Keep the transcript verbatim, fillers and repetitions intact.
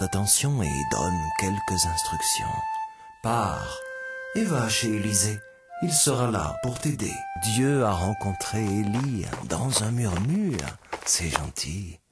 attention et donne quelques instructions. Pars et va chez Élisée. Il sera là pour t'aider. Dieu a rencontré Élie dans un murmure. C'est gentil.